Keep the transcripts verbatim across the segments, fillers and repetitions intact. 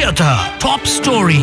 Theatre Top Story.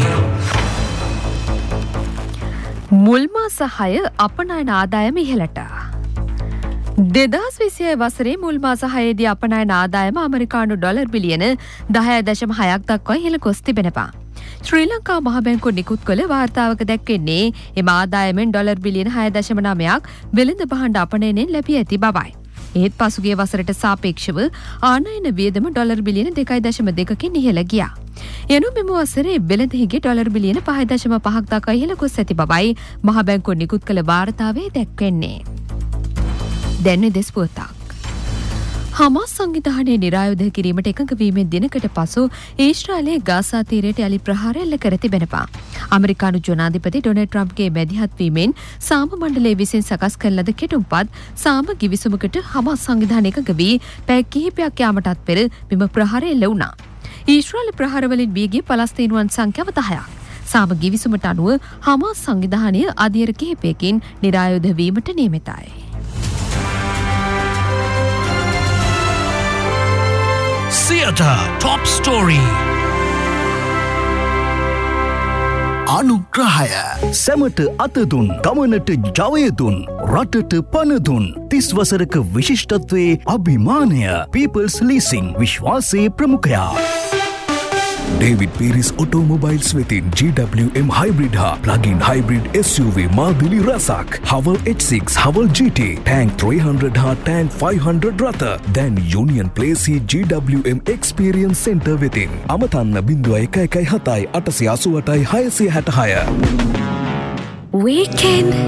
මුල් මාස හය අපනයන ආදායම ඉහළට. දෙදහස් විසිහය වසරේ මුල් මාස හයේදී අපනයන ආදායම ඇමරිකානු ඩොලර් බිලියන දහය දශම හයක් දක්වා ඉහළ ගොස් තිබෙනවා. ශ්‍රී ලංකා මහ බැංකුව නිකුත් කළ වාර්තාවක දැක්වෙන්නේ එම ආදායමෙන් ඩොලර් බිලියන හය දශම නවයක් වෙළඳ භාණ්ඩ අපනයනෙන් ලැබී ඇති බවයි. ඒත් පසුගිය වසරට සාපේක්ෂව ආනයන වියදම ඩොලර් බිලියන දෙකයි දශම දෙකකින් ඉහළ ගියා. එනම් මෙම වසරේ වෙළඳහිගේ ඩොලර් බිලියන පහයි දශම පහක් දක්වා ඉහළ ගොස් ඇති බවයි මහ බැංකුව නිකුත් කළ වාර්තාවේ දැක්වෙන්නේ. දැන් වෙදෙස් පුවතක්. හමාස් සංවිධානයේ නිරායුධ කිරීමට එකඟ වීමෙන් දිනකට පසු ඊශ්‍රායලයේ ගාසා තීරයට යලි ප්‍රහාර එල්ල කර තිබෙනවා. ඇමරිකානු ජනාධිපති ඩොනල්ඩ් ට්‍රම්ප්ගේ මැදිහත් වීමෙන් සාම මණ්ඩලය විසින් සකස් කළ ලද කෙටුම්පත් සාම ගිවිසුමකට හමාස් සංවිධානය එකඟ වී පැය කිහිපයක් යාමටත් පෙර මෙම ප්‍රහාර එල්ල වුණා. ඊශ්‍රායල ප්‍රහාරවලින් වී ගිය පලස්තීනුවන් සංඛ්‍යාව දහයක්. සාම ගිවිසුමට අනුව හමාස් සංවිධානය අධීර කිහිපයකින් නිරායුධ වීමට නියමිතයි. Theatre Top Story. අනුග්‍රහය සැමට අතදුන් ගමනට ජවයදුන් රටට පණදුන් තිස් වසරක විශිෂ්ටත්වයේ අභිමානය People's Leasing විශ්වාසයේ ප්‍රමුඛයා David Pieris Automobiles වෙතින් G W M Hybrid හා Plug-in Hybrid S U V මාදිලි රසක් Haval H six Haval G T Tank three hundred හා Tank five hundred රථ දැන් Union Place G W M Experience Center වෙතින් අමතන්න බිංදුව එක එකයි හතයි අටසිය අසූ අටයි හයසිය හැට හය Weekend